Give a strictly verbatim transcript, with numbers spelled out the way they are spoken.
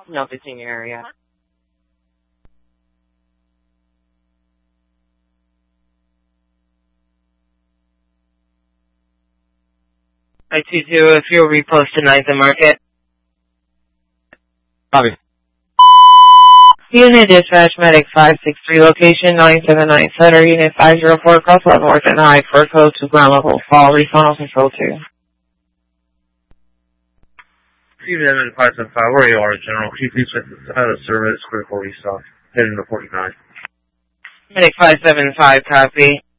No, it's in your area. I two two, if you'll repost to ninth and Market. Copy. Unit Dispatch Medic five six three, location nine seven nine Center, Unit five zero four, cross Leavenworth and High, for code to ground level, fall, refunnel control two. Unit five seven five, where you are, General. Keep these out of service, critical restock, heading to forty-nine. Medic five seven five, copy.